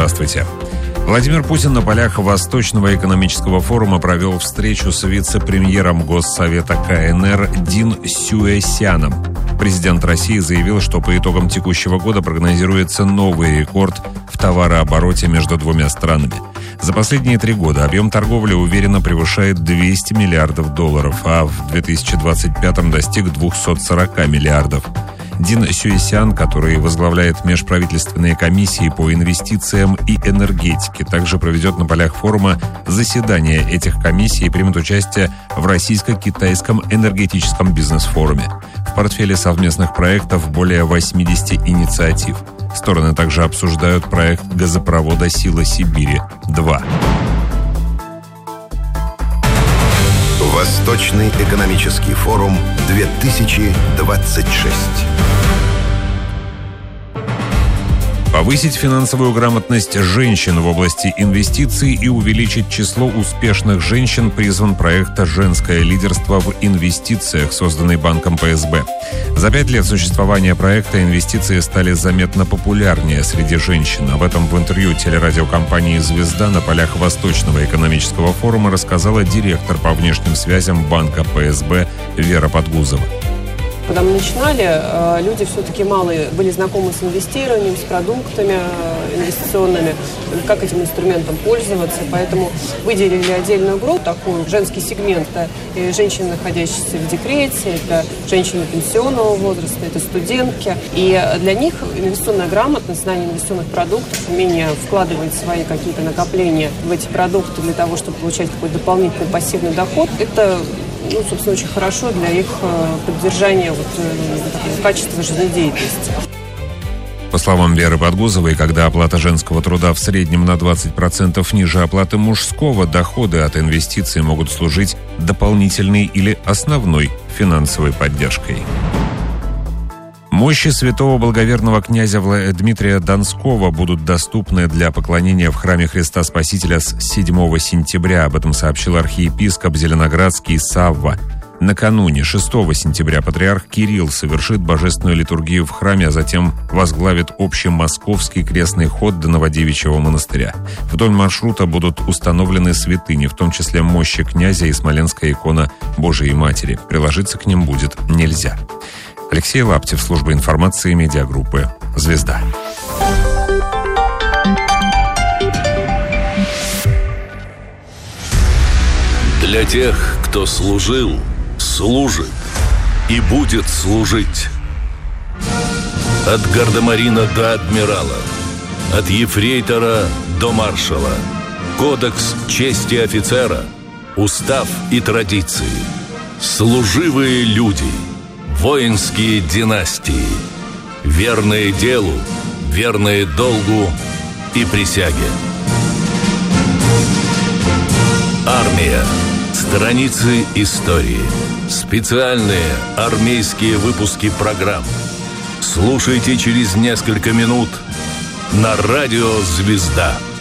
Здравствуйте. Владимир Путин на полях Восточного экономического форума провел встречу с вице-премьером Госсовета КНР Дин Сюэсяном. Президент России заявил, что по итогам текущего года прогнозируется новый рекорд в товарообороте между двумя странами. За последние 3 года объем торговли уверенно превышает $200 миллиардов, а в 2025 достиг 240 миллиардов. Дин Сюэсян, который возглавляет межправительственные комиссии по инвестициям и энергетике, также проведет на полях форума заседания этих комиссий и примет участие в российско-китайском энергетическом бизнес-форуме. В портфеле совместных проектов более 80 инициатив. Стороны также обсуждают проект газопровода «Сила Сибири-2». Восточный экономический форум 2026. Повысить финансовую грамотность женщин в области инвестиций и увеличить число успешных женщин призван проект «Женское лидерство в инвестициях», созданный Банком ПСБ. За 5 лет существования проекта инвестиции стали заметно популярнее среди женщин. Об этом в интервью телерадиокомпании «Звезда» на полях Восточного экономического форума рассказала директор по внешним связям Банка ПСБ Вера Подгузова. Когда мы начинали, люди все-таки мало были знакомы с инвестированием, с продуктами инвестиционными, как этим инструментом пользоваться. Поэтому выделили отдельную группу, такой женский сегмент. Это женщины, находящиеся в декрете, это женщины пенсионного возраста, это студентки. И для них инвестиционная грамотность, знание инвестиционных продуктов, умение вкладывать свои какие-то накопления в эти продукты для того, чтобы получать какой-то дополнительный пассивный доход, это собственно, очень хорошо для их поддержания качества жизнедеятельности. По словам Веры Подгузовой, когда оплата женского труда в среднем на 20% ниже оплаты мужского, доходы от инвестиций могут служить дополнительной или основной финансовой поддержкой. Мощи святого благоверного князя Дмитрия Донского будут доступны для поклонения в храме Христа Спасителя с 7 сентября. Об этом сообщил архиепископ Зеленоградский Савва. Накануне, 6 сентября, патриарх Кирилл совершит божественную литургию в храме, а затем возглавит общемосковский крестный ход до Новодевичьего монастыря. Вдоль маршрута будут установлены святыни, в том числе мощи князя и смоленская икона Божией Матери. Приложиться к ним будет нельзя. Алексей Лаптев, служба информации медиагруппы «Звезда». Для тех, кто служил, служит и будет служить. От гардемарина до адмирала, от ефрейтора до маршала. Кодекс чести офицера, устав и традиции. Служивые люди. Воинские династии, верные делу, верные долгу и присяге. Армия. Страницы истории. Специальные армейские выпуски программ. Слушайте через несколько минут на радио «Звезда».